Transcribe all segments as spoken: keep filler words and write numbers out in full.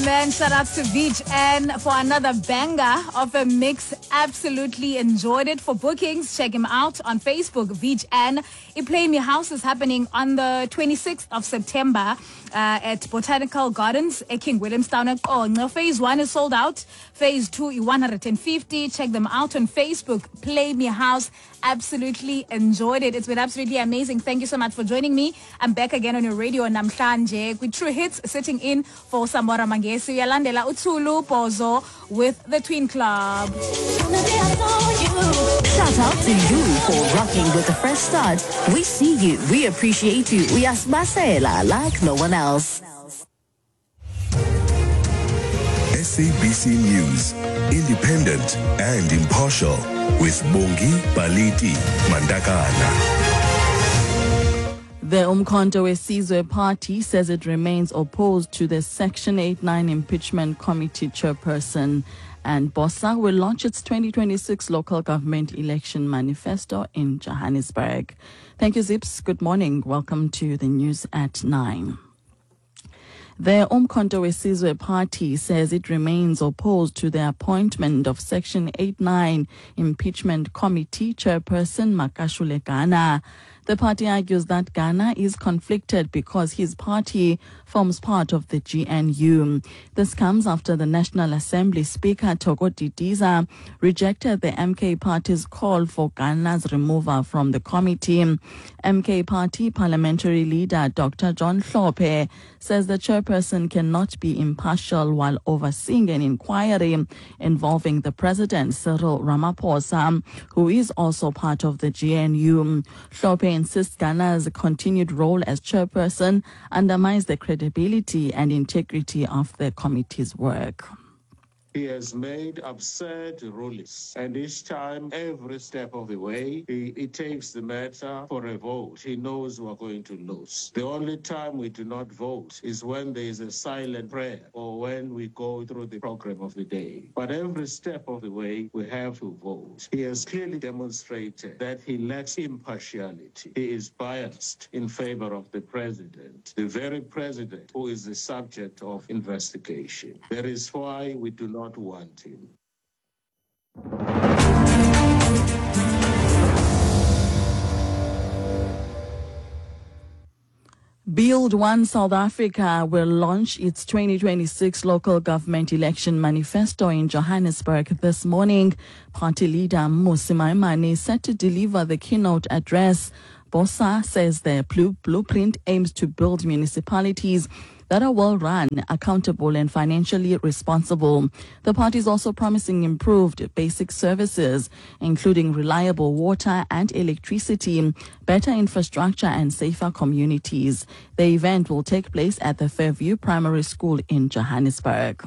man, shout out to Beach N for another banger of a mix. Absolutely enjoyed it. For bookings, check him out on Facebook, Beach N. I Play Me House is happening on the twenty-sixth of September uh, at Botanical Gardens at King Williamstown. Oh, no, phase one is sold out. Phase two is one hundred fifty. Check them out on Facebook, Play Me House. Absolutely enjoyed it. It's been absolutely amazing. Thank you so much for joining me. I'm back again on your radio namhlanje with True Hits, sitting in for Samora Mangesi. Yalandela Utulu Pozo with the Twin Club. Shout out to you for rocking with the fresh start. We see you. We appreciate you. We are Smasela like no one else. S A B C News, independent and impartial, with Bongi Baliti Mandakana. The Umkhonto weSizwe Party says it remains opposed to the Section eighty-nine Impeachment Committee chairperson, and BOSA will launch its twenty twenty-six local government election manifesto in Johannesburg. Thank you, Zips. Good morning. Welcome to the news at nine. The Umkhonto weSizwe Party says it remains opposed to the appointment of Section eighty-nine Impeachment Committee chairperson Makashule Ghana. The party argues that Ghana is conflicted because his party forms part of the G N U. This comes after the National Assembly Speaker Thoko Didiza rejected the M K party's call for Ghana's removal from the committee. M K party parliamentary leader Doctor John Hlophe says the chairperson cannot be impartial while overseeing an inquiry involving the president Cyril Ramaphosa, who is also part of the G N U. Hlophe insists Ghana's continued role as chairperson undermines the credibility and integrity of the committee's work. He has made absurd rulings, and each time, every step of the way, he, he takes the matter for a vote. He knows we're going to lose. The only time we do not vote is when there is a silent prayer or when we go through the program of the day. But every step of the way, we have to vote. He has clearly demonstrated that he lacks impartiality. He is biased in favor of the president, the very president who is the subject of investigation. That is why we do not want him. Build One South Africa will launch its twenty twenty-six local government election manifesto in Johannesburg this morning. Party leader Mmusi Maimane is set to deliver the keynote address. BOSA says their blueprint aims to build municipalities that are well run, accountable and financially responsible. The party is also promising improved basic services, including reliable water and electricity, better infrastructure and safer communities. The event will take place at the Fairview Primary School in Johannesburg.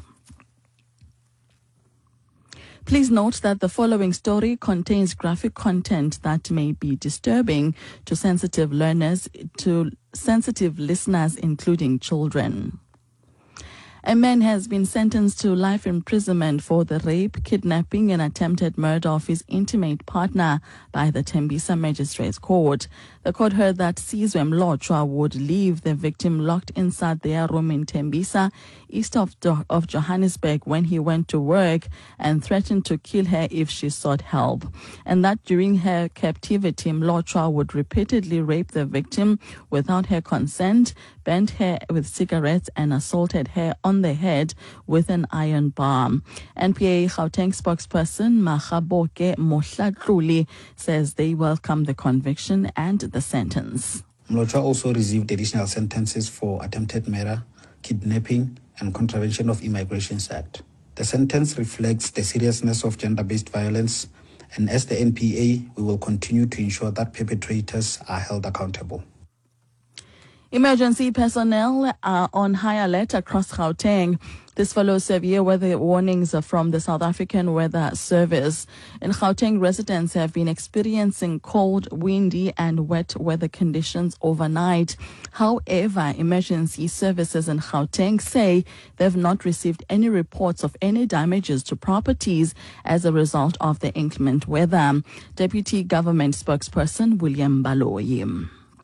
Please note that the following story contains graphic content that may be disturbing to sensitive learners, to sensitive listeners, including children. A man has been sentenced to life imprisonment for the rape, kidnapping and attempted murder of his intimate partner by the Tembisa Magistrates Court. The court heard that Sizwe Mlotshwa would leave the victim locked inside their room in Tembisa, east of, of Johannesburg, when he went to work and threatened to kill her if she sought help. And that during her captivity, Mlotshwa would repeatedly rape the victim without her consent, burned her with cigarettes and assaulted her on the head with an iron bar. N P A Gauteng spokesperson Makgaboke Mohlatluli says they welcome the conviction and the sentence. Mlotshwa also received additional sentences for attempted murder, kidnapping and contravention of Immigration Act. The sentence reflects the seriousness of gender-based violence, and as the N P A, we will continue to ensure that perpetrators are held accountable. Emergency personnel are on high alert across Gauteng. This follows severe weather warnings from the South African Weather Service. In Gauteng, residents have been experiencing cold, windy and wet weather conditions overnight. However, emergency services in Gauteng say they've not received any reports of any damages to properties as a result of the inclement weather. Deputy Government Spokesperson William Baloyi.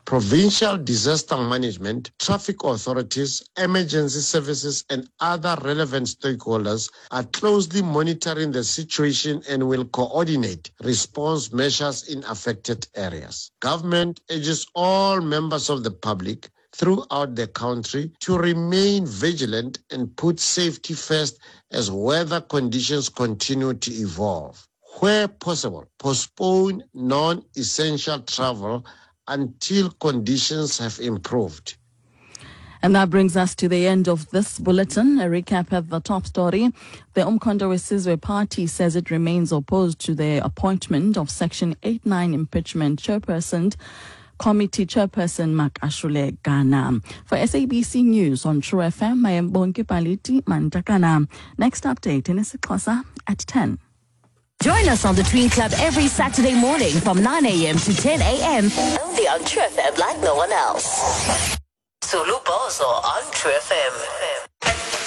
provincial disaster management, traffic authorities, emergency services, and other relevant stakeholders are closely monitoring the situation and will coordinate response measures in affected areas. Government urges all members of the public throughout the country to remain vigilant and put safety first as weather conditions continue to evolve. Where possible, postpone non-essential travel until conditions have improved. And that brings us to the end of this bulletin. A recap of the top story. The Umkhonto weSizwe Party says it remains opposed to the appointment of Section eighty-nine impeachment chairperson, Committee Chairperson Makashule Ghana. For S A B C News on True F M, I am Bonke Paliti Mantakana. Next update in isiXhosa at ten. Join us on the Tween Club every Saturday morning from nine a.m. to ten a.m. only on True F M like no one else. Zulu Bozo on True F M.